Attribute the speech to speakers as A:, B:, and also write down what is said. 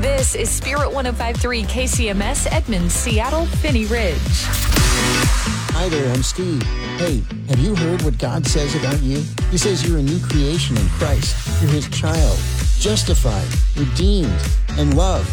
A: This is Spirit 105.3 KCMS, Edmonds, Seattle, Finney Ridge.
B: Hi there, I'm Steve. Hey, have you heard what God says about you? He says you're a new creation in Christ. You're his child, justified, redeemed, and loved.